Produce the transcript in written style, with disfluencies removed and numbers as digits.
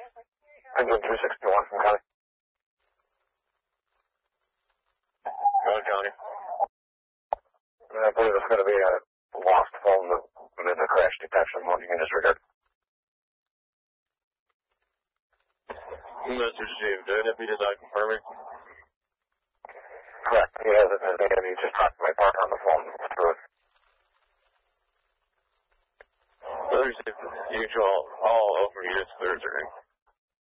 Engine 261 from County. County. I believe it's going to be a lost phone within the crash detection mode. You can disregard. Message received. If he did not confirm it. Correct. He has it in his hand. He just talked to my partner on the phone through it. Received. Usual. All over units cleared, sir.